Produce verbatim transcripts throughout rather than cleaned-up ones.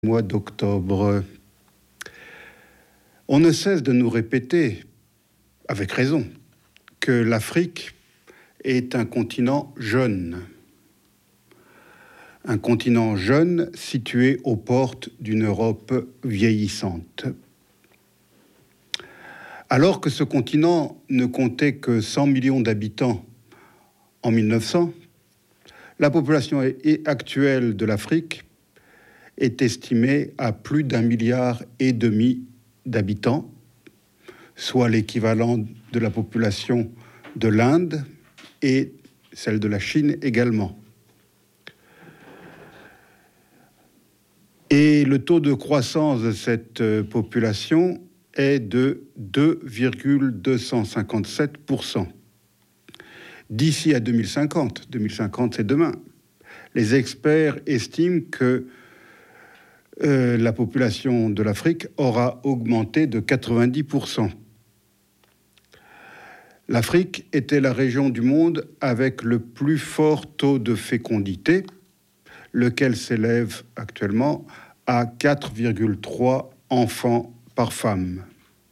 Mois d'octobre. On ne cesse de nous répéter, avec raison, que l'Afrique est un continent jeune. Un continent jeune situé aux portes d'une Europe vieillissante. Alors que ce continent ne comptait que cent millions d'habitants en mille neuf cents, la population actuelle de l'Afrique est estimée à plus d'un milliard et demi d'habitants, soit l'équivalent de la population de l'Inde et celle de la Chine également. Et le taux de croissance de cette population est de deux virgule deux cent cinquante-sept pour cent. D'ici à deux mille cinquante, deux mille cinquante c'est demain, les experts estiment que euh, la population de l'Afrique aura augmenté de quatre-vingt-dix pour cent. L'Afrique était la région du monde avec le plus fort taux de fécondité, lequel s'élève actuellement à quatre virgule trois enfants par femme.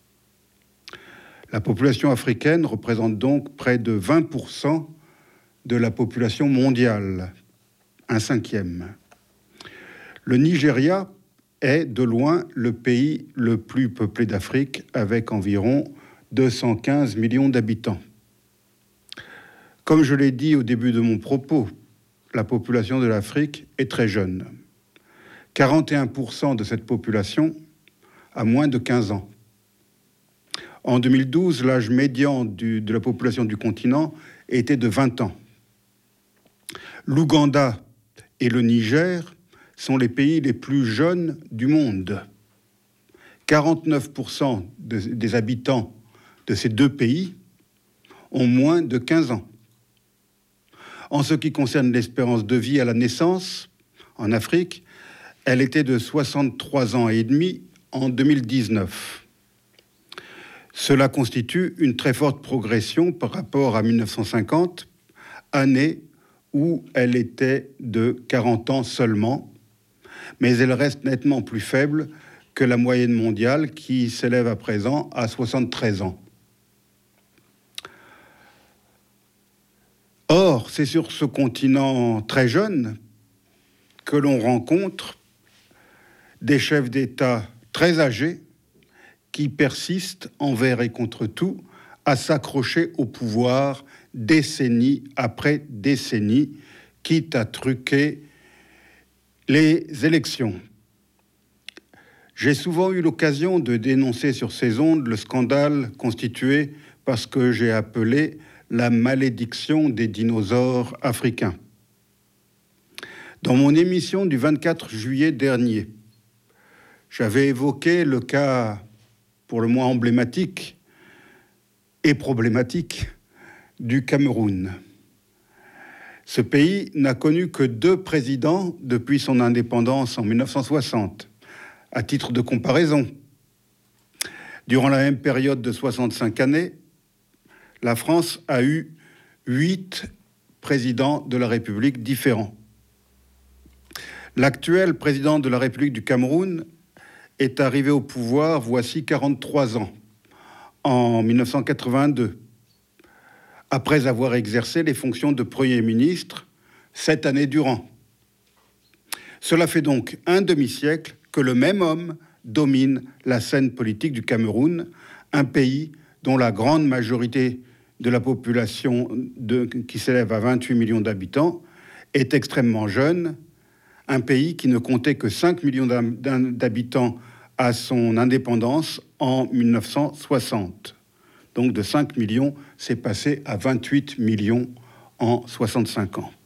La population africaine représente donc près de vingt pour cent de la population mondiale, un cinquième. Le Nigeria est de loin le pays le plus peuplé d'Afrique, avec environ deux cent quinze millions d'habitants. Comme je l'ai dit au début de mon propos, la population de l'Afrique est très jeune. quarante et un pour cent de cette population a moins de quinze ans. En deux mille douze, l'âge médian du, de la population du continent était de vingt ans. L'Ouganda et le Niger sont les pays les plus jeunes du monde. quarante-neuf pour cent de, des habitants de ces deux pays ont moins de quinze ans. En ce qui concerne l'espérance de vie à la naissance, en Afrique, elle était de soixante-trois ans et demi en deux mille dix-neuf. Cela constitue une très forte progression par rapport à mille neuf cent cinquante, année où elle était de quarante ans seulement, mais elle reste nettement plus faible que la moyenne mondiale qui s'élève à présent à soixante-treize ans. Or, c'est sur ce continent très jeune que l'on rencontre des chefs d'État très âgés qui persistent envers et contre tout à s'accrocher au pouvoir décennie après décennie, quitte à truquer les élections. J'ai souvent eu l'occasion de dénoncer sur ces ondes le scandale constitué par ce que j'ai appelé la malédiction des dinosaures africains. Dans mon émission du vingt-quatre juillet dernier, j'avais évoqué le cas pour le moins emblématique et problématique du Cameroun. Ce pays n'a connu que deux présidents depuis son indépendance en mille neuf cent soixante. À titre de comparaison, durant la même période de soixante-cinq années, la France a eu huit présidents de la République différents. L'actuel président de la République du Cameroun est arrivé au pouvoir voici quarante-trois ans, en mille neuf cent quatre-vingt-deux, après avoir exercé les fonctions de Premier ministre sept années durant. Cela fait donc un demi-siècle que le même homme domine la scène politique du Cameroun, un pays dont la grande majorité de la population, de, qui s'élève à vingt-huit millions d'habitants, est extrêmement jeune, un pays qui ne comptait que cinq millions d'habitants à son indépendance en mille neuf cent soixante. Donc de cinq millions, c'est passé à vingt-huit millions en soixante-cinq ans.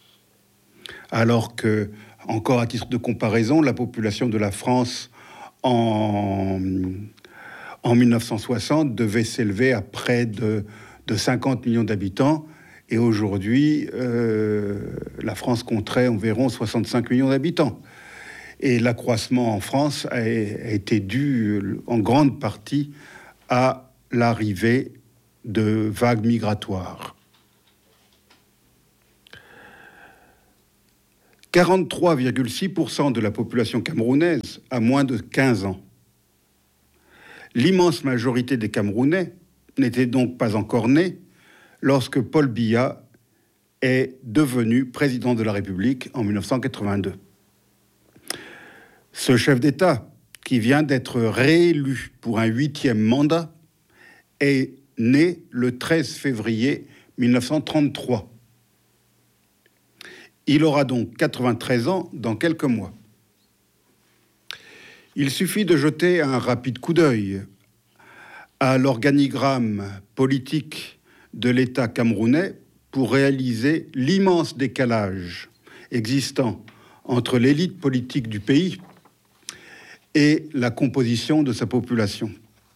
Alors que, encore à titre de comparaison, la population de la France en, en mille neuf cent soixante devait s'élever à près de, de cinquante millions d'habitants. Et aujourd'hui, euh, la France compterait environ soixante-cinq millions d'habitants. Et l'accroissement en France a, a été dû en grande partie à l'arrivée de vagues migratoires. quarante-trois virgule six pour cent de la population camerounaise a moins de quinze ans. L'immense majorité des Camerounais n'était donc pas encore née lorsque Paul Biya est devenu président de la République en mille neuf cent quatre-vingt-deux. Ce chef d'État, qui vient d'être réélu pour un huitième mandat, est né le treize février mille neuf cent trente-trois. Il aura donc quatre-vingt-treize ans dans quelques mois. Il suffit de jeter un rapide coup d'œil à l'organigramme politique de l'État camerounais pour réaliser l'immense décalage existant entre l'élite politique du pays et la composition de sa population.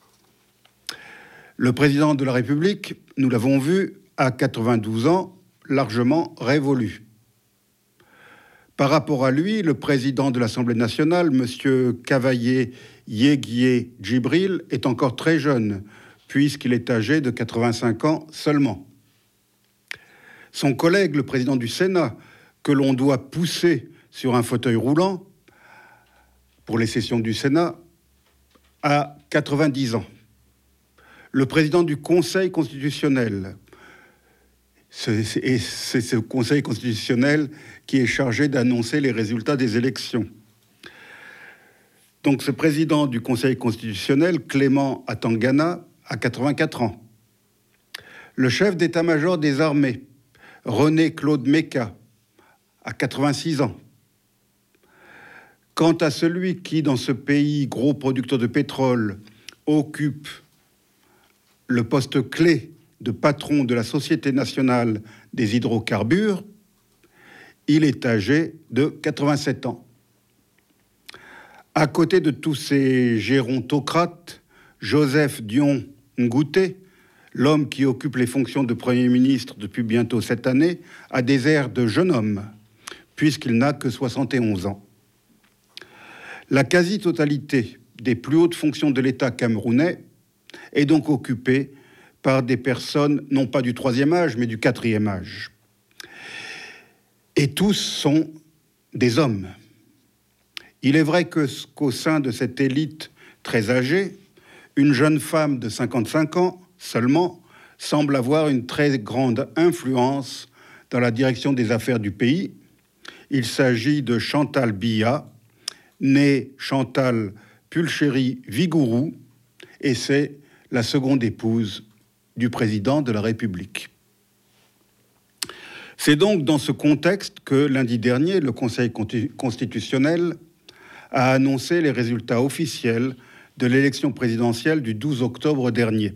Le président de la République, nous l'avons vu, a quatre-vingt-douze ans, largement révolu. Par rapport à lui, le président de l'Assemblée nationale, M. Cavaillé Yéguié Djibril, est encore très jeune, puisqu'il est âgé de quatre-vingt-cinq ans seulement. Son collègue, le président du Sénat, que l'on doit pousser sur un fauteuil roulant pour les sessions du Sénat, a quatre-vingt-dix ans. Le président du Conseil constitutionnel, c'est ce Conseil constitutionnel qui est chargé d'annoncer les résultats des élections. Donc ce président du Conseil constitutionnel, Clément Atangana, a quatre-vingt-quatre ans. Le chef d'état-major des armées, René-Claude Meka, a quatre-vingt-six ans. Quant à celui qui, dans ce pays gros producteur de pétrole, occupe le poste clé de patron de la Société nationale des hydrocarbures, il est âgé de quatre-vingt-sept ans. À côté de tous ces gérontocrates, Joseph Dion Ngouté, l'homme qui occupe les fonctions de Premier ministre depuis bientôt sept années, a des airs de jeune homme, puisqu'il n'a que soixante et onze ans. La quasi-totalité des plus hautes fonctions de l'État camerounais est donc occupée par des personnes, non pas du troisième âge, mais du quatrième âge. Et tous sont des hommes. Il est vrai que, qu'au sein de cette élite très âgée, une jeune femme de cinquante-cinq ans seulement semble avoir une très grande influence dans la direction des affaires du pays. Il s'agit de Chantal Biya, née Chantal Pulchéry Vigourou, et c'est la seconde épouse du président de la République. C'est donc dans ce contexte que lundi dernier, le Conseil constitutionnel a annoncé les résultats officiels de l'élection présidentielle du douze octobre dernier.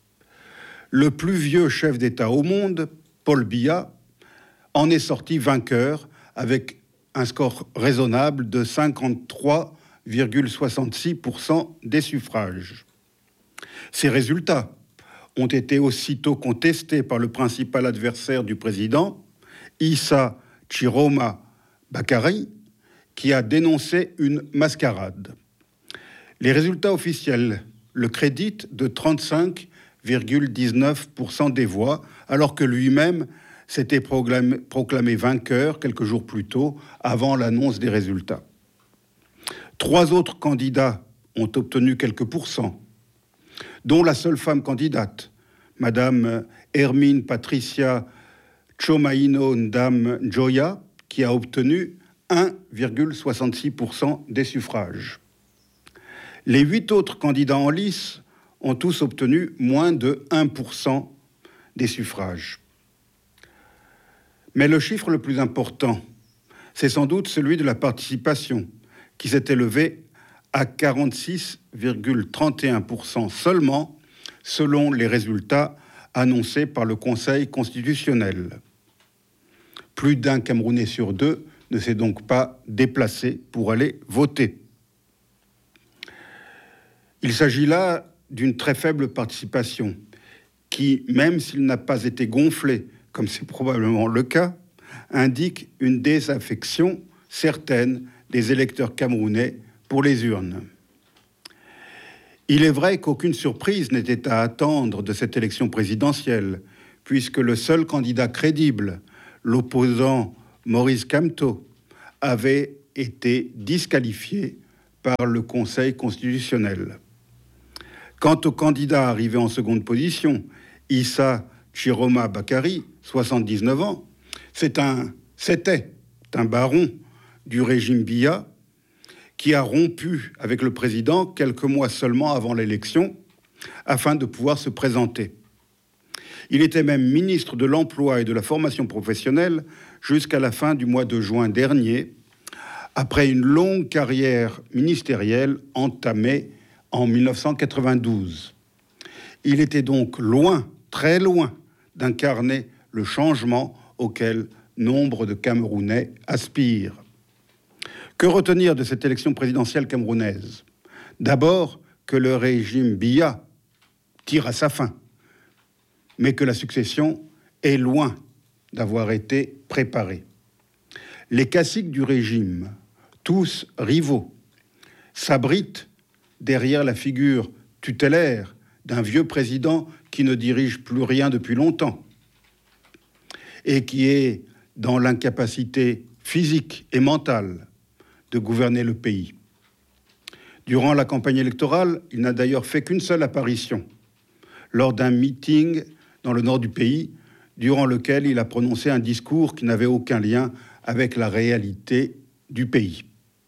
Le plus vieux chef d'État au monde, Paul Biya, en est sorti vainqueur avec un score raisonnable de cinquante-trois virgule soixante-six pour cent des suffrages. Ces résultats ont été aussitôt contestés par le principal adversaire du président, Issa Chiroma Bakary, qui a dénoncé une mascarade. Les résultats officiels le créditent de trente-cinq virgule dix-neuf pour cent des voix, alors que lui-même s'était proclamé, proclamé vainqueur quelques jours plus tôt, avant l'annonce des résultats. Trois autres candidats ont obtenu quelques pourcents, dont la seule femme candidate, Madame Hermine Patricia Tchomaïno Ndam Njoya, qui a obtenu un virgule soixante-six pour cent des suffrages. Les huit autres candidats en lice ont tous obtenu moins de un pour cent des suffrages. Mais le chiffre le plus important, c'est sans doute celui de la participation, qui s'est élevé à quarante-six virgule trente et un pour cent seulement, selon les résultats annoncés par le Conseil constitutionnel. Plus d'un Camerounais sur deux ne s'est donc pas déplacé pour aller voter. Il s'agit là d'une très faible participation qui, même s'il n'a pas été gonflé, comme c'est probablement le cas, indique une désaffection certaine des électeurs camerounais pour les urnes. Il est vrai qu'aucune surprise n'était à attendre de cette élection présidentielle, puisque le seul candidat crédible, l'opposant Maurice Kamto, avait été disqualifié par le Conseil constitutionnel. Quant au candidat arrivé en seconde position, Issa Chiroma Bakari, soixante-dix-neuf ans, c'est un, c'était un baron du régime Biya qui a rompu avec le président quelques mois seulement avant l'élection afin de pouvoir se présenter. Il était même ministre de l'Emploi et de la Formation professionnelle jusqu'à la fin du mois de juin dernier, après une longue carrière ministérielle entamée en mille neuf cent quatre-vingt-douze. Il était donc loin, très loin, d'incarner le changement auquel nombre de Camerounais aspirent. Que retenir de cette élection présidentielle camerounaise ? D'abord, que le régime Biya tire à sa fin, mais que la succession est loin d'avoir été préparée. Les caciques du régime, tous rivaux, s'abritent derrière la figure tutélaire d'un vieux président qui ne dirige plus rien depuis longtemps et qui est dans l'incapacité physique et mentale de gouverner le pays. Durant la campagne électorale, il n'a d'ailleurs fait qu'une seule apparition, lors d'un meeting dans le nord du pays, durant lequel il a prononcé un discours qui n'avait aucun lien avec la réalité du pays.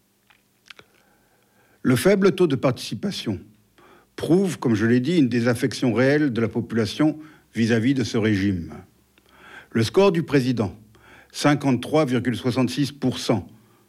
Le faible taux de participation prouve, comme je l'ai dit, une désaffection réelle de la population vis-à-vis de ce régime. Le score du président, cinquante-trois virgule soixante-six pour cent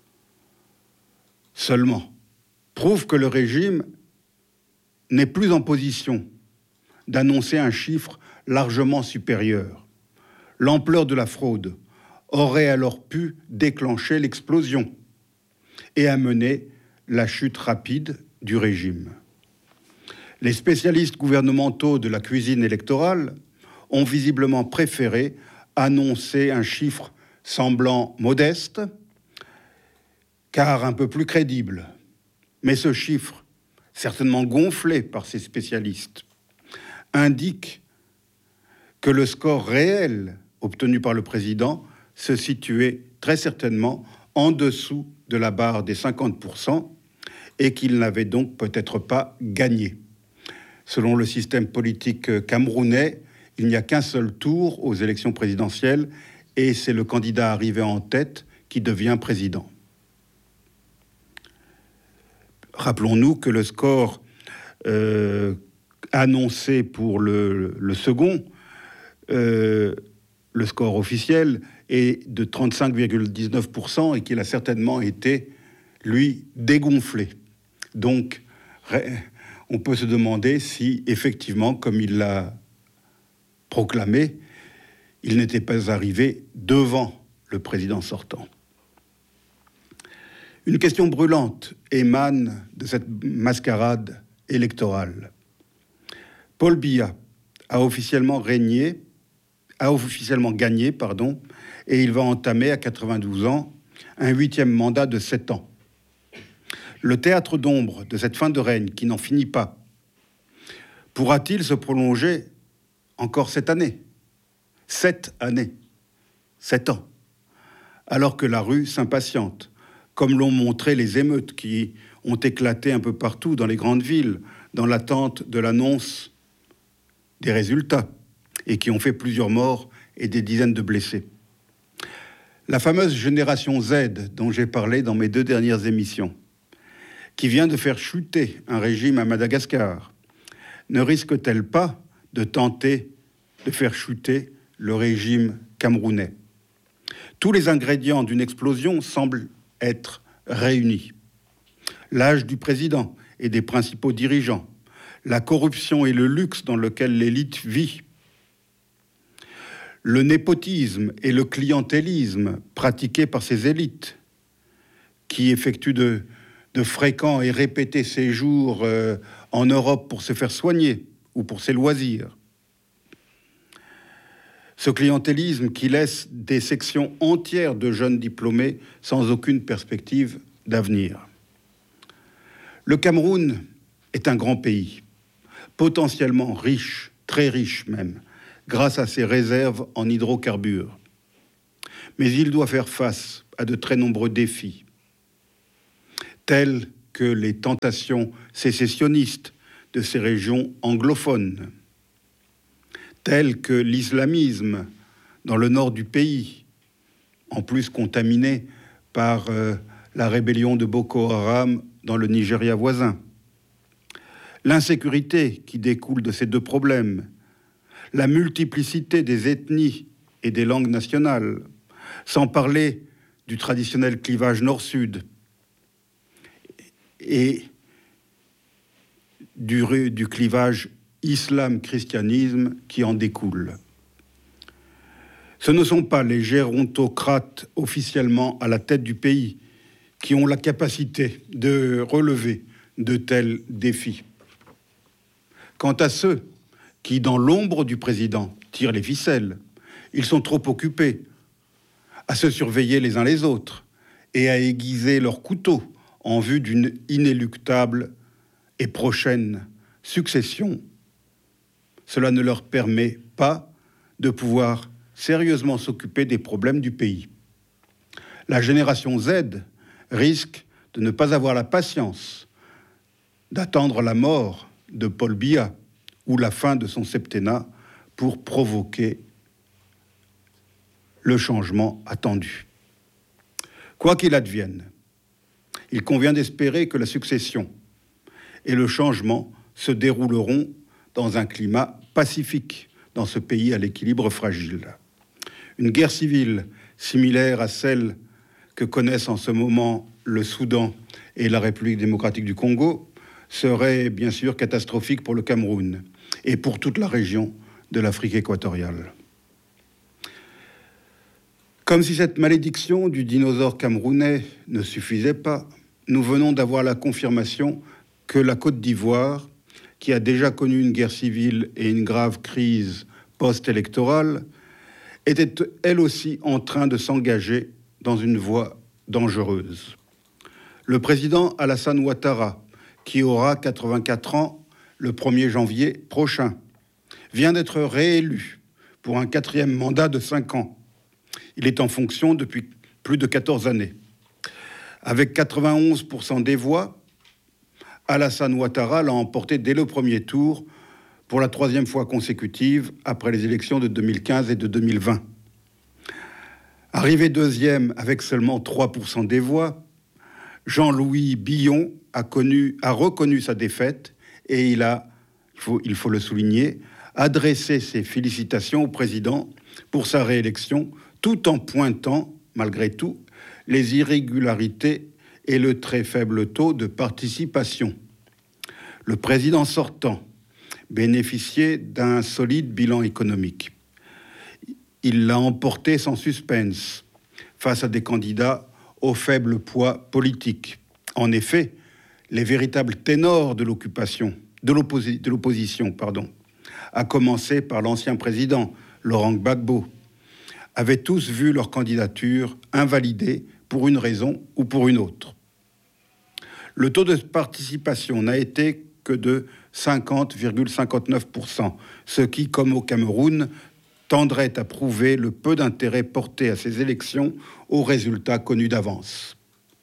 seulement, prouve que le régime n'est plus en position d'annoncer un chiffre largement supérieur. L'ampleur de la fraude aurait alors pu déclencher l'explosion et amener la chute rapide du régime. Les spécialistes gouvernementaux de la cuisine électorale ont visiblement préféré annoncer un chiffre semblant modeste, car un peu plus crédible. Mais ce chiffre, certainement gonflé par ces spécialistes, indique que le score réel obtenu par le président se situait très certainement en dessous de la barre des cinquante pour cent et qu'il n'avait donc peut-être pas gagné. Selon le système politique camerounais, il n'y a qu'un seul tour aux élections présidentielles et c'est le candidat arrivé en tête qui devient président. Rappelons-nous que le score euh, annoncé pour le, le second, euh, le score officiel, est de trente-cinq virgule dix-neuf pour cent et qu'il a certainement été, lui, dégonflé. Donc, on peut se demander si, effectivement, comme il l'a proclamé, il n'était pas arrivé devant le président sortant. Une question brûlante émane de cette mascarade électorale. Paul Biya a officiellement régné, a officiellement gagné, pardon, et il va entamer à quatre-vingt-douze ans un huitième mandat de sept ans. Le théâtre d'ombre de cette fin de règne qui n'en finit pas pourra-t-il se prolonger encore cette année ? Sept années, sept ans, alors que la rue s'impatiente, comme l'ont montré les émeutes qui ont éclaté un peu partout dans les grandes villes, dans l'attente de l'annonce des résultats, et qui ont fait plusieurs morts et des dizaines de blessés. La fameuse génération Z dont j'ai parlé dans mes deux dernières émissions, qui vient de faire chuter un régime à Madagascar, ne risque-t-elle pas de tenter de faire chuter le régime camerounais ? Tous les ingrédients d'une explosion semblent être réunis. L'âge du président et des principaux dirigeants, la corruption et le luxe dans lequel l'élite vit, le népotisme et le clientélisme pratiqués par ces élites qui effectuent de, de fréquents et répétés séjours euh, en Europe pour se faire soigner ou pour ses loisirs. Ce clientélisme qui laisse des sections entières de jeunes diplômés sans aucune perspective d'avenir. Le Cameroun est un grand pays, potentiellement riche, très riche même, grâce à ses réserves en hydrocarbures. Mais il doit faire face à de très nombreux défis, tels que les tentations sécessionnistes de ces régions anglophones, tels que l'islamisme dans le nord du pays, en plus contaminé par euh, la rébellion de Boko Haram dans le Nigeria voisin, l'insécurité qui découle de ces deux problèmes, la multiplicité des ethnies et des langues nationales, sans parler du traditionnel clivage nord-sud et du, du clivage islam-christianisme qui en découle. Ce ne sont pas les gérontocrates officiellement à la tête du pays qui ont la capacité de relever de tels défis. Quant à ceux qui, dans l'ombre du président, tirent les ficelles, ils sont trop occupés à se surveiller les uns les autres et à aiguiser leurs couteaux en vue d'une inéluctable et prochaine succession. Cela ne leur permet pas de pouvoir sérieusement s'occuper des problèmes du pays. La génération Z risque de ne pas avoir la patience d'attendre la mort de Paul Biya ou la fin de son septennat pour provoquer le changement attendu. Quoi qu'il advienne, il convient d'espérer que la succession et le changement se dérouleront dans un climat pacifique dans ce pays à l'équilibre fragile. Une guerre civile similaire à celle que connaissent en ce moment le Soudan et la République démocratique du Congo serait bien sûr catastrophique pour le Cameroun et pour toute la région de l'Afrique équatoriale. Comme si cette malédiction du dinosaure camerounais ne suffisait pas, nous venons d'avoir la confirmation que la Côte d'Ivoire, qui a déjà connu une guerre civile et une grave crise post-électorale, était elle aussi en train de s'engager dans une voie dangereuse. Le président Alassane Ouattara, qui aura quatre-vingt-quatre ans le premier janvier prochain, vient d'être réélu pour un quatrième mandat de cinq ans. Il est en fonction depuis plus de quatorze années. Avec quatre-vingt-onze pour cent des voix, Alassane Ouattara l'a emporté dès le premier tour pour la troisième fois consécutive après les élections de deux mille quinze et de deux mille vingt. Arrivé deuxième avec seulement trois pour cent des voix, Jean-Louis Billon a, connu, a reconnu sa défaite et il a, il faut, il faut le souligner, adressé ses félicitations au président pour sa réélection, tout en pointant, malgré tout, les irrégularités et le très faible taux de participation. Le président sortant bénéficiait d'un solide bilan économique. Il l'a emporté sans suspense face à des candidats au faible poids politique. En effet, les véritables ténors de l'occupation, de, l'opposi- de l'opposition, pardon, à commencer par l'ancien président Laurent Gbagbo, avaient tous vu leur candidature invalidée pour une raison ou pour une autre. Le taux de participation n'a été que de cinquante virgule cinquante-neuf pour cent, ce qui, comme au Cameroun, tendrait à prouver le peu d'intérêt porté à ces élections aux résultats connus d'avance.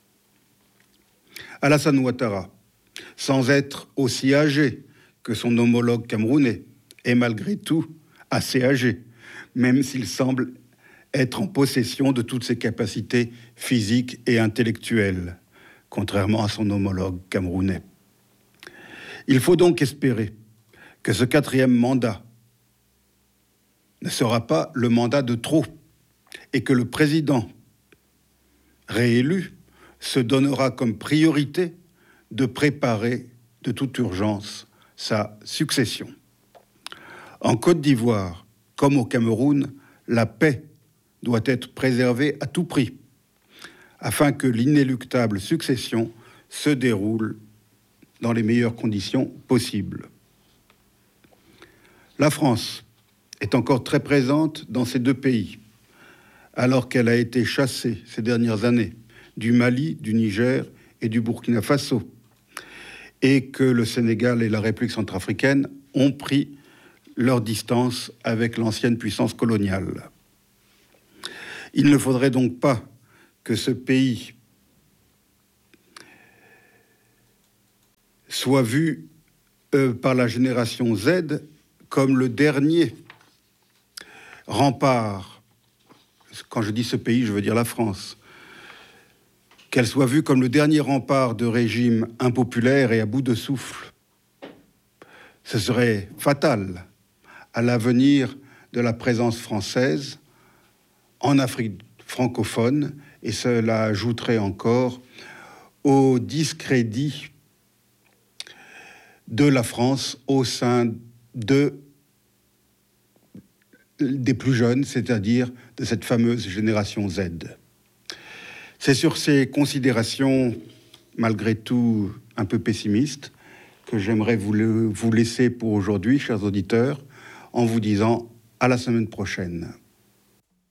Alassane Ouattara, sans être aussi âgé que son homologue camerounais, est malgré tout assez âgé, même s'il semble être en possession de toutes ses capacités physiques et intellectuelles, contrairement à son homologue camerounais. Il faut donc espérer que ce quatrième mandat ne sera pas le mandat de trop et que le président réélu se donnera comme priorité de préparer de toute urgence sa succession. En Côte d'Ivoire, comme au Cameroun, la paix doit être préservée à tout prix afin que l'inéluctable succession se déroule dans les meilleures conditions possibles. La France est encore très présente dans ces deux pays, alors qu'elle a été chassée ces dernières années du Mali, du Niger et du Burkina Faso, et que le Sénégal et la République centrafricaine ont pris leur distance avec l'ancienne puissance coloniale. Il ne faudrait donc pas que ce pays soit vu euh, par la génération Z comme le dernier rempart. Quand je dis ce pays, je veux dire la France. Qu'elle soit vue comme le dernier rempart de régimes impopulaires et à bout de souffle. Ce serait fatal à l'avenir de la présence française en Afrique francophone, et cela ajouterait encore au discrédit de la France au sein de, des plus jeunes, c'est-à-dire de cette fameuse génération Z. C'est sur ces considérations, malgré tout un peu pessimistes, que j'aimerais vous, le, vous laisser pour aujourd'hui, chers auditeurs, en vous disant à la semaine prochaine.